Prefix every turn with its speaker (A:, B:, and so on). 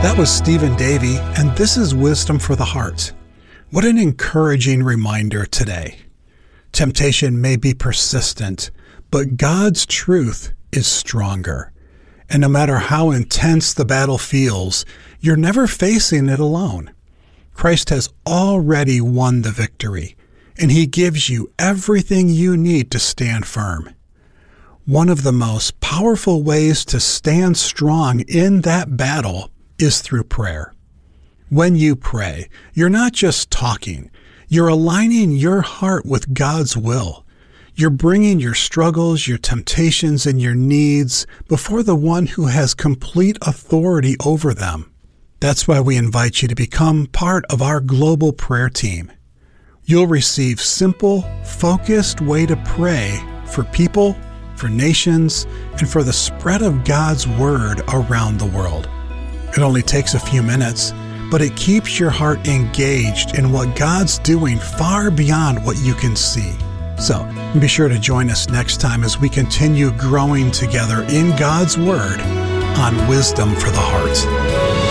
A: That was Stephen Davey, and this is Wisdom for the Heart. What an encouraging reminder today. Temptation may be persistent, but God's truth is stronger. And no matter how intense the battle feels, you're never facing it alone. Christ has already won the victory, and He gives you everything you need to stand firm. One of the most powerful ways to stand strong in that battle is through prayer. When you pray, you're not just talking. You're aligning your heart with God's will. You're bringing your struggles, your temptations, and your needs before the one who has complete authority over them. That's why we invite you to become part of our global prayer team. You'll receive simple, focused way to pray for people, for nations, and for the spread of God's Word around the world. It only takes a few minutes, but it keeps your heart engaged in what God's doing far beyond what you can see. So, be sure to join us next time as we continue growing together in God's Word on Wisdom for the Heart.